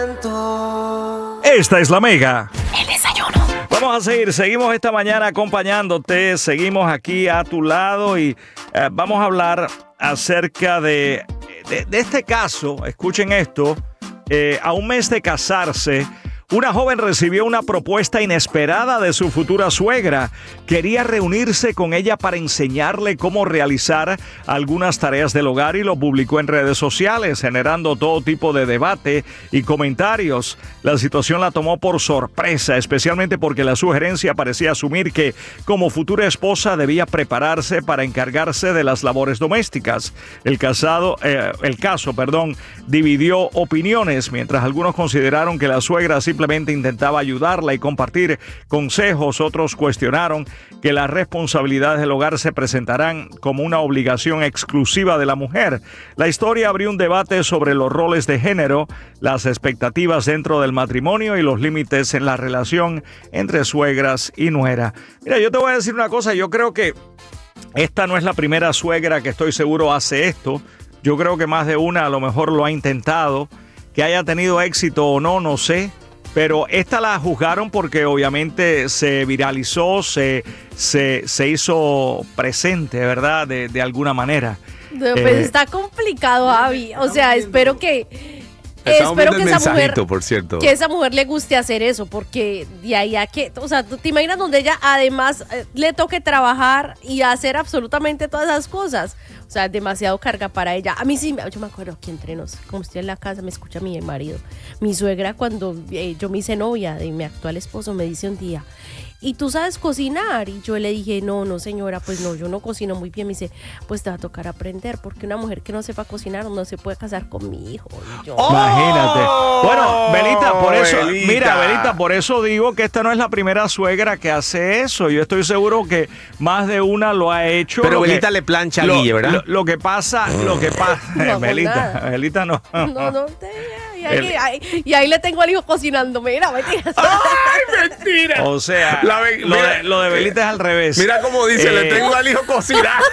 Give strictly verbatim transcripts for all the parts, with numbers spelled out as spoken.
Esta es la Mega. El desayuno. Vamos a seguir, seguimos esta mañana acompañándote, seguimos aquí a tu lado y eh, vamos a hablar acerca de, de, de este caso. Escuchen esto, eh, a un mes de casarse, una joven recibió una propuesta inesperada de su futura suegra. Quería reunirse con ella para enseñarle cómo realizar algunas tareas del hogar y lo publicó en redes sociales, generando todo tipo de debate y comentarios. La situación la tomó por sorpresa, especialmente porque la sugerencia parecía asumir que, como futura esposa, debía prepararse para encargarse de las labores domésticas. El casado, eh, el caso, perdón, dividió opiniones, mientras algunos consideraron que la suegra simplemente Simplemente intentaba ayudarla y compartir consejos. Otros cuestionaron que las responsabilidades del hogar se presentarán como una obligación exclusiva de la mujer. La historia abrió un debate sobre los roles de género, las expectativas dentro del matrimonio y los límites en la relación entre suegras y nuera. Mira, yo te voy a decir una cosa, yo creo que esta no es la primera suegra que estoy seguro hace esto. Yo creo que más de una a lo mejor lo ha intentado. Que haya tenido éxito o no, no sé. Pero esta la juzgaron porque obviamente se viralizó, se, se, se hizo presente, ¿verdad? De, de alguna manera. No, pues eh, está complicado, Javi. O sea, espero que... Estamos espero que esa mujer, por cierto. que esa mujer le guste hacer eso, porque de ahí a que, o sea, ¿te imaginas donde ella además eh, le toque trabajar y hacer absolutamente todas esas cosas? O sea, demasiado carga para ella. A mí sí, yo me acuerdo que entre nos, como estoy en la casa, me escucha mi marido. Mi suegra, cuando eh, yo me hice novia de mi actual esposo, me dice un día, ¿y tú sabes cocinar? Y yo le dije, no, no señora, pues no, yo no cocino muy bien. Me dice, pues te va a tocar aprender, porque una mujer que no sepa cocinar no se puede casar con mi hijo. Y yo, ¡Oh! Imagínate. Bueno, Belita, por eso, Belita. mira, Belita, por eso digo que esta no es la primera suegra que hace eso. Yo estoy seguro que más de una lo ha hecho. Pero lo Belita que, le plancha a lo, Guille, ¿verdad? Lo, lo que pasa, lo que pasa, No, Belita, nada. Belita no. No, no, te, y, ahí, El- ahí- y ahí le tengo al hijo cocinando, mira, mentiras. ¡Ay, mentira! O sea, La ve- lo, mira, de, lo de Belita es al revés. Mira cómo dice, Eh, le tengo al hijo cocinar.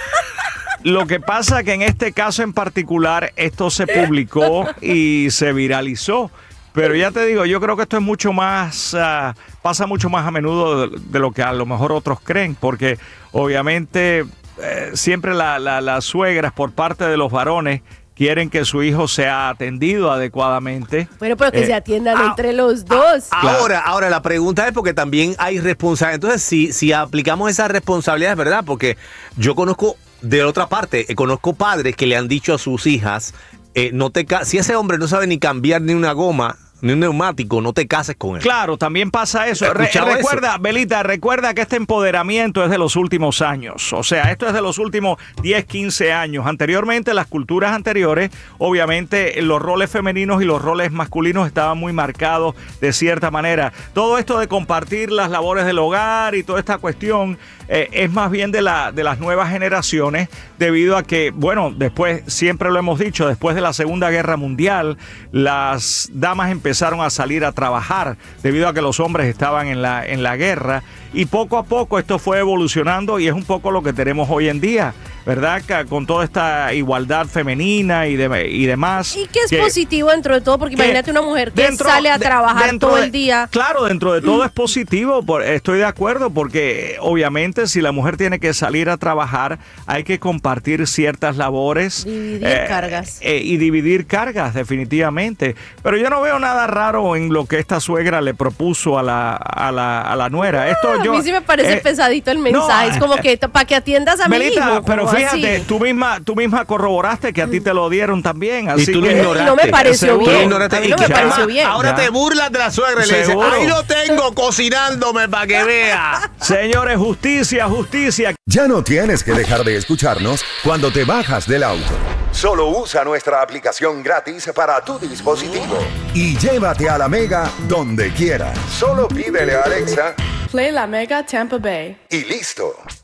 Lo que pasa que en este caso en particular esto se publicó y se viralizó. Pero ya te digo, yo creo que esto es mucho más, uh, pasa mucho más a menudo de, de lo que a lo mejor otros creen, porque obviamente eh, siempre la, la, las suegras por parte de los varones quieren que su hijo sea atendido adecuadamente. Bueno, pero que Eh, se atiendan ah, entre los dos. Ahora, ahora la pregunta es porque también hay responsabilidad. Entonces, si, si aplicamos esas responsabilidades, ¿verdad? Porque yo conozco de otra parte, eh, conozco padres que le han dicho a sus hijas, eh, no te ca- si ese hombre no sabe ni cambiar ni una goma, ni un neumático, no te cases con él. Claro, también pasa eso. ¿Has Re- escuchado recuerda, eso? Belita, recuerda que este empoderamiento es de los últimos años. O sea, esto es de los últimos diez, quince años. Anteriormente, las culturas anteriores, obviamente, los roles femeninos y los roles masculinos estaban muy marcados de cierta manera. Todo esto de compartir las labores del hogar y toda esta cuestión eh, es más bien de, la, de las nuevas generaciones, debido a que, bueno, después, siempre lo hemos dicho, después de la Segunda Guerra Mundial, las damas empezaron a salir a trabajar debido a que los hombres estaban en la, en la guerra, y poco a poco esto fue evolucionando y es un poco lo que tenemos hoy en día, ¿verdad? Que con toda esta igualdad femenina y, de, y demás. Y que es positivo dentro de todo, porque imagínate una mujer que dentro sale a de- trabajar dentro todo de- el día. Claro, dentro de todo es positivo, por- estoy de acuerdo, porque obviamente si la mujer tiene que salir a trabajar, hay que compartir ciertas labores. Dividir cargas. eh, y dividir cargas, definitivamente. Pero yo no veo nada raro en lo que esta suegra le propuso a la, a la, a la nuera. Esto A yo, mí sí me parece eh, pesadito el mensaje. no, es como que para que atiendas a mi Belita, hijo. pero como fíjate, así. tú misma, tú misma corroboraste que a ti te lo dieron también. Así tú lo que, ignoraste. Y no me pareció Seguro. bien. Ignoraste. A mí ¿Y no me qué pareció pasa? bien. Ahora Ya. te burlas de la suegra y le dices, Seguro. ahí lo tengo cocinándome para que vea. Señores, justicia, justicia. Ya no tienes que dejar de escucharnos cuando te bajas del auto. Solo usa nuestra aplicación gratis para tu dispositivo. Y llévate a la Mega donde quieras. Solo pídele a Alexa Play La Mega Tampa Bay. y listo.